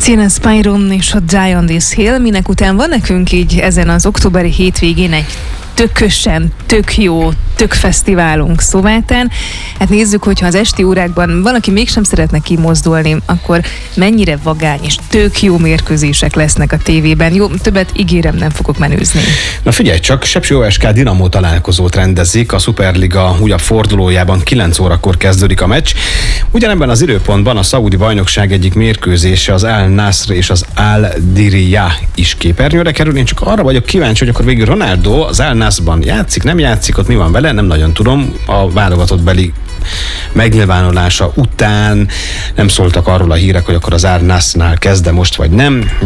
Sienna Spyro és a Die on this Hill, minek után van nekünk így ezen az októberi hétvégén egy tökösen, tök jó, tök fesztiválunk Szováten. Hát nézzük, hogyha az esti órákban valaki mégsem szeretne kimozdulni, akkor mennyire vagány és tök jó mérkőzések lesznek a tévében. Jó, többet ígérem, nem fogok menőzni. Na figyelj csak, Sepsi OSK Dinamo találkozót rendezik, a Szuperliga újabb fordulójában 9 órakor kezdődik a meccs. Ugyanebben az időpontban a szaúdi bajnokság egyik mérkőzése, az Al Nassr és az Al Diriyah is képernyőre kerül. Én csak arra vagyok kíváncsi, hogy akkor végül Ronaldo az Al Nassrban játszik, nem játszik, ott mi van vele, nem nagyon tudom. A válogatott beli megnyilvánulása után nem szóltak arról a hírek, hogy akkor az Al Nassrnál kezd most vagy nem.